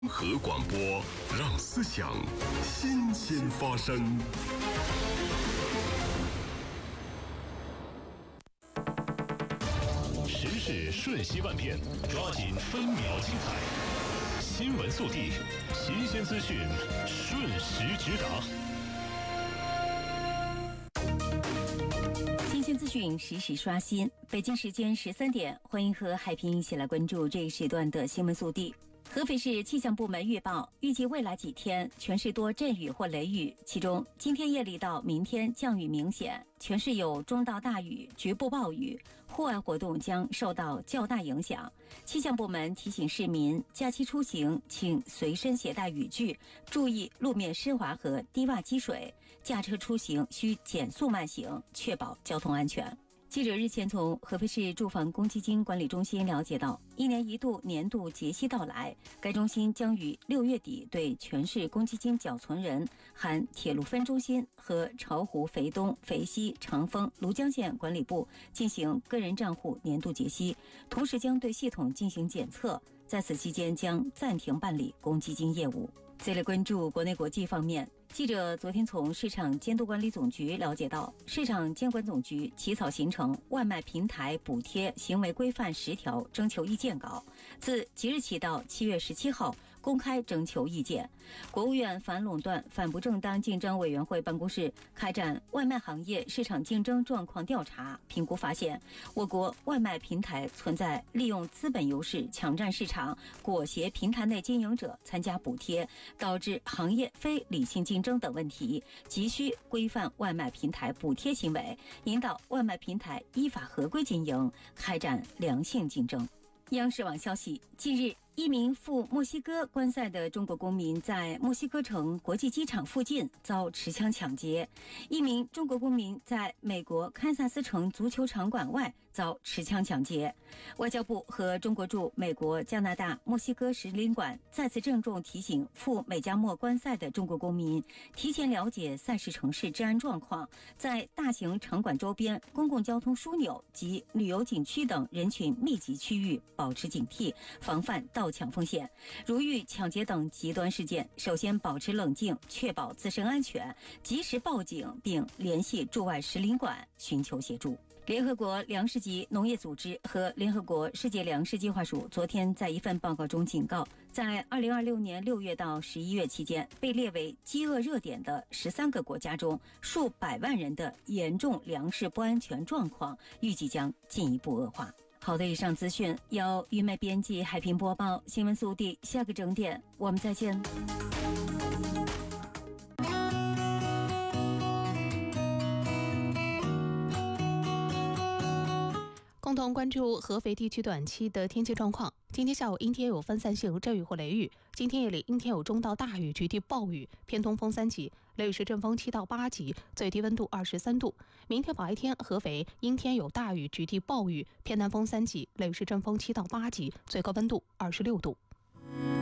和广播，让思想新鲜发生。 时事瞬息万变，抓紧分秒精彩。新闻速递，新鲜资讯，瞬时直达。 新鲜资讯实时刷新。北京时间13点，欢迎和海平一起来关注这一时段的新闻速递。合肥市气象部门预报，预计未来几天全市多阵雨或雷雨，其中今天夜里到明天降雨明显，全市有中到大雨，局部暴雨，户外活动将受到较大影响。气象部门提醒市民，假期出行请随身携带雨具，注意路面湿滑和低洼积水，驾车出行需减速慢行，确保交通安全。记者日前从合肥市住房公积金管理中心了解到，1年1度年度结息到来，该中心将于6月底对全市公积金缴存人含铁路分中心和巢湖、肥东、肥西、长丰、庐江县管理部进行个人账户年度结息，同时将对系统进行检测，在此期间将暂停办理公积金业务。再来关注国内国际方面。记者昨天从市场监督管理总局了解到，市场监管总局起草形成外卖平台补贴行为规范10条征求意见稿，自即日起到7月17号公开征求意见。国务院反垄断反不正当竞争委员会办公室开展外卖行业市场竞争状况调查评估，发现我国外卖平台存在利用资本优势抢占市场、裹挟平台内经营者参加补贴，导致行业非理性竞争等问题，急需规范外卖平台补贴行为，引导外卖平台依法合规经营，开展良性竞争。央视网消息，近日1名赴墨西哥观赛的中国公民在墨西哥城国际机场附近遭持枪抢劫，1名中国公民在美国堪萨斯城足球场馆外遭持枪抢劫。外交部和中国驻美国、加拿大、墨西哥使领馆再次郑重提醒赴美加墨观赛的中国公民，提前了解赛事城市治安状况，在大型场馆周边、公共交通枢纽及旅游景区等人群密集区域保持警惕，防范盗抢风险。如遇抢劫等极端事件，首先保持冷静，确保自身安全，及时报警并联系驻外使领馆寻求协助。联合国粮食及农业组织和联合国世界粮食计划署昨天在一份报告中警告，在2026年6月到11月期间，被列为饥饿热点的13个国家中，数百万人的严重粮食不安全状况预计将进一步恶化。好的，以上资讯由玉梅编辑，海平播报。新闻速递，下个整点我们再见。 共同关注合肥地区短期的天气状况。今天下午阴天有分散性阵雨或雷雨，今天夜里阴天有中到大雨，局地暴雨，偏东风3级，雷雨时阵风7到8级，最低温度23度。明天白天合肥阴天有大雨，局地暴雨，偏南风3级，雷雨时阵风7到8级，最高温度26度。